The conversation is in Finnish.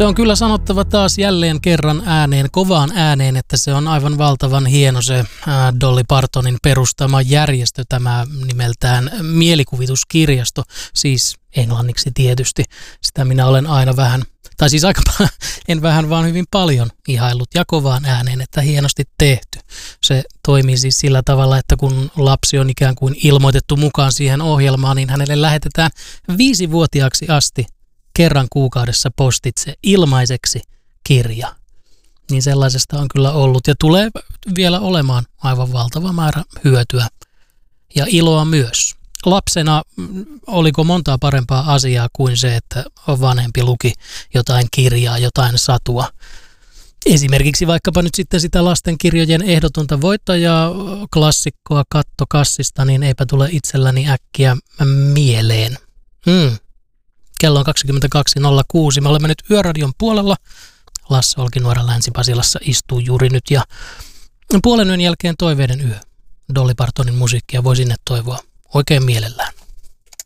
Se on kyllä sanottava taas jälleen kerran ääneen, kovaan ääneen, että se on aivan valtavan hieno se Dolly Partonin perustama järjestö, tämä nimeltään Mielikuvituskirjasto, siis englanniksi tietysti. Sitä minä olen aina vähän, tai siis en vähän vaan hyvin paljon ihaillut ja kovaan ääneen, että hienosti tehty. Se toimii siis sillä tavalla, että kun lapsi on ikään kuin ilmoitettu mukaan siihen ohjelmaan, niin hänelle lähetetään 5-vuotiaaksi asti kerran kuukaudessa postitse ilmaiseksi kirja. Niin sellaisesta on kyllä ollut ja tulee vielä olemaan aivan valtava määrä hyötyä ja iloa myös. Lapsena oliko montaa parempaa asiaa kuin se, että vanhempi luki jotain kirjaa, jotain satua. Esimerkiksi vaikkapa nyt sitten sitä lastenkirjojen ehdotonta voittajaa, klassikkoa Kattokassista, niin eipä tule itselläni äkkiä mieleen. Kello on 22.06. Me olemme nyt Yöradion puolella. Lasse Olkinuora Länsi-Pasilassa istuu juuri nyt ja puolen yön jälkeen toiveiden yö. Dolly Partonin musiikkia voi sinne toivoa oikein mielellään.